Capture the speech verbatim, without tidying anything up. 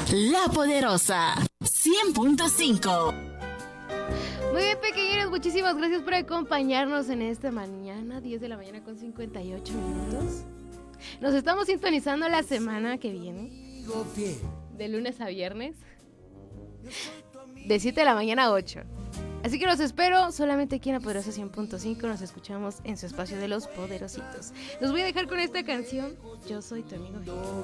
La Poderosa cien punto cinco. Muy bien, pequeños, muchísimas gracias por acompañarnos en esta mañana, diez de la mañana con cincuenta y ocho minutos. Nos estamos sintonizando la semana que viene, de lunes a viernes, de siete de la mañana a ocho. Así que los espero solamente aquí en La Poderosa cien punto cinco. Nos escuchamos en su espacio de los poderositos. Los voy a dejar con esta canción. Yo soy tu amigo.